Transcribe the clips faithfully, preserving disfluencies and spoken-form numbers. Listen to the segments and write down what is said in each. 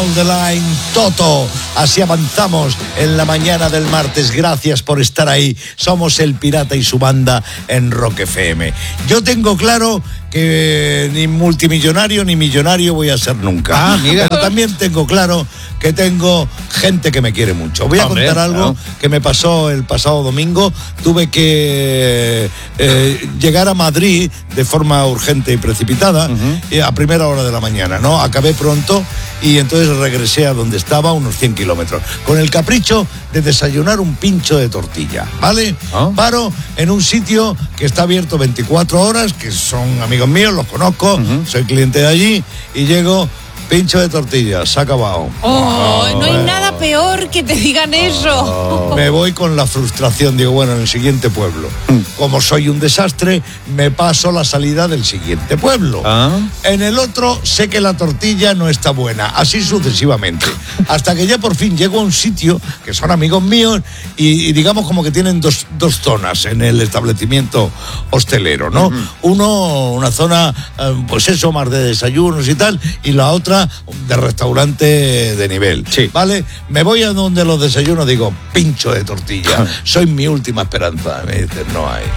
Hold the Line, Toto. Así avanzamos en la mañana del martes. Gracias por estar ahí. Somos El Pirata y su banda en Rock F M. Yo tengo claro que ni multimillonario ni millonario voy a ser nunca. Ah, mira. Pero también tengo claro que tengo gente que me quiere mucho. Voy a Hombre, contar algo no. que me pasó el pasado domingo. Tuve que eh, llegar a Madrid de forma urgente y precipitada, uh-huh. a primera hora de la mañana, ¿no? Acabé pronto y entonces regresé a donde estaba, unos cien kilómetros, con el capricho de desayunar un pincho de tortilla, ¿vale? ¿Oh? Paro en un sitio que está abierto veinticuatro horas, que son amigos míos, los conozco, uh-huh. soy cliente de allí, y llego... Pincho de tortilla, se ha acabado. Oh, oh, no hay nada peor que te digan eso. Oh, me voy con la frustración, digo, bueno, en el siguiente pueblo. Como soy un desastre, me paso la salida del siguiente pueblo. ¿Ah? En el otro sé que la tortilla no está buena, así sucesivamente. Hasta que ya por fin llego a un sitio que son amigos míos y, y digamos como que tienen dos, dos zonas en el establecimiento hostelero, ¿no? Uh-huh. Uno, una zona, pues eso, más de desayunos y tal, y la otra de restaurante de nivel, sí. ¿Vale? Me voy a donde los desayunos, digo, pincho de tortilla, soy mi última esperanza. Me dicen, no hay.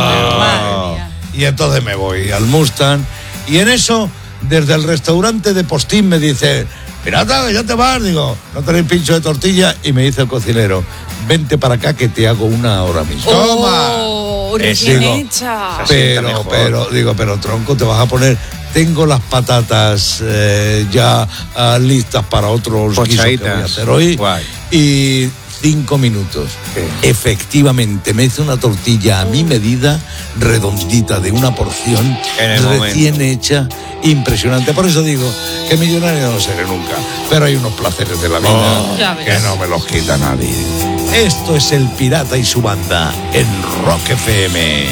Ah, y entonces me voy al Mustang y en eso, desde el restaurante de Postín me dice, pirata, que ya te vas. Digo, no tenéis pincho de tortilla. Y me dice el cocinero, vente para acá que te hago una ahora mismo. ¡Oh! Recién hecha. Pero, pero, digo, pero tronco, te vas a poner... Tengo las patatas eh, ya uh, listas para otros guisos que voy a hacer hoy. Guay. Y cinco minutos. ¿Qué? Efectivamente, me hice una tortilla a mi medida, redondita, de una porción, recién momento. hecha, impresionante. Por eso digo que millonario no seré nunca. Pero hay unos placeres de la vida oh, que no me los quita nadie. Esto es El Pirata y su banda en Rock F M.